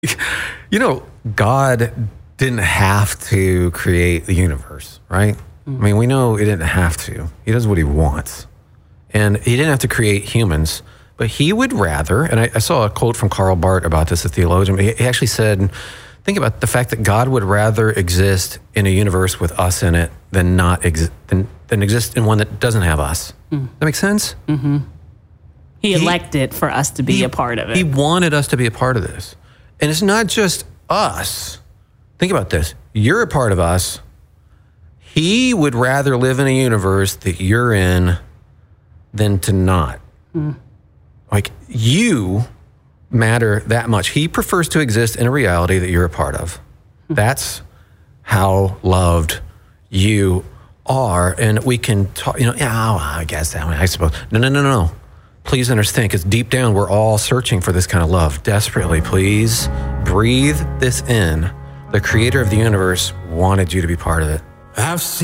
God didn't have to create the universe, right? I mean, we know he didn't have to. He does what he wants. And he didn't have to create humans, but he would rather, and I saw a quote from Karl Barth about this, a theologian. He actually said, think about the fact that God would rather exist in a universe with us in it than than exist in one that doesn't have us. That makes sense? Mm-hmm. He elected for us to be a part of it. He wanted us to be a part of this. And it's not just us. Think about this. You're a part of us. He would rather live in a universe that you're in than to not. Like, you matter that much. He prefers to exist in a reality that you're a part of. That's how loved you are. And we can talk, I guess that way, I suppose. No. Please understand, because deep down, we're all searching for this kind of love desperately. Please breathe this in. The creator of the universe wanted you to be part of it. I've seen